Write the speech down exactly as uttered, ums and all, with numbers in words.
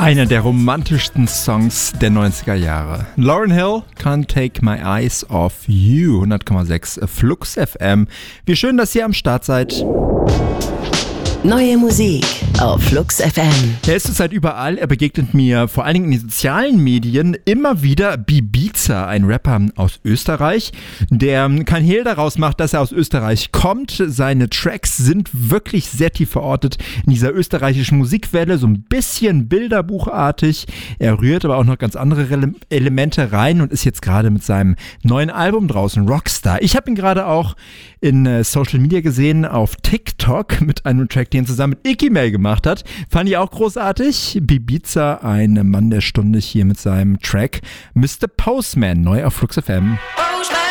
Einer der romantischsten Songs der neunziger Jahre. Lauryn Hill, Can't Take My Eyes Off You, hundert Komma sechs Flux F M. Wie schön, dass ihr am Start seid. Neue Musik auf Flux F M. Er ist zurzeit überall. Er begegnet mir vor allen Dingen in den sozialen Medien immer wieder. Bibiza, ein Rapper aus Österreich, der kein Hehl daraus macht, dass er aus Österreich kommt. Seine Tracks sind wirklich sehr tief verortet in dieser österreichischen Musikwelle, so ein bisschen bilderbuchartig. Er rührt aber auch noch ganz andere Re- Elemente rein und ist jetzt gerade mit seinem neuen Album draußen, Rockstar. Ich habe ihn gerade auch in äh, Social Media gesehen, auf TikTok mit einem Track, den er zusammen mit Icky Mail gemacht hat. Fand ich auch großartig. Bibiza, ein Mann der Stunde hier mit seinem Track Mister Postman, neu auf Flux F M. Postman,